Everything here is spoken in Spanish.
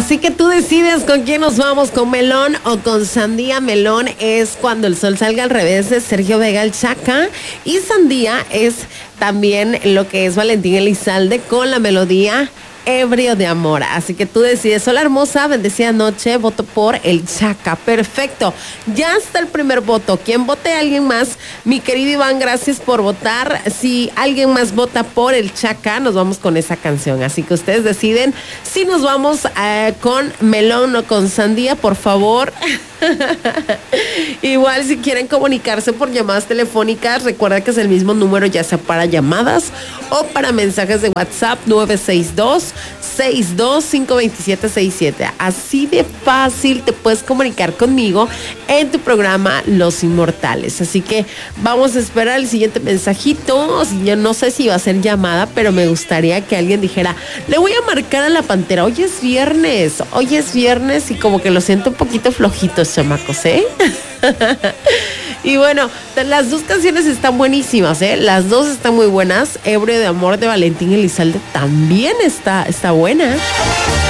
Así que tú decides con quién nos vamos, con melón o con sandía. Melón es Cuando el sol salga al revés, de Sergio Vega el Chaca, y sandía es también lo que es Valentín Elizalde con la melodía Ebrio de Amor. Así que tú decides. Hola hermosa, bendecida noche, voto por el Chaca. Perfecto, ya está el primer voto. ¿Quién vote? ¿Alguien más? Mi querido Iván, gracias por votar. Si alguien más vota por el Chaca, nos vamos con esa canción. Así que ustedes deciden si nos vamos con melón o con sandía, por favor. Igual si quieren comunicarse por llamadas telefónicas, recuerda que es el mismo número, ya sea para llamadas o para mensajes de WhatsApp, 962-625-2767. Así de fácil te puedes comunicar conmigo en tu programa Los Inmortales. Así que vamos a esperar el siguiente mensajito. Yo no sé si va a ser llamada, pero me gustaría que alguien dijera: le voy a marcar a la Pantera. Hoy es viernes y como que lo siento un poquito flojitos, chamacos, ¿eh? Y bueno, las dos canciones están buenísimas, ¿eh? Las dos están muy buenas. Ebrio de Amor de Valentín Elizalde también está buena.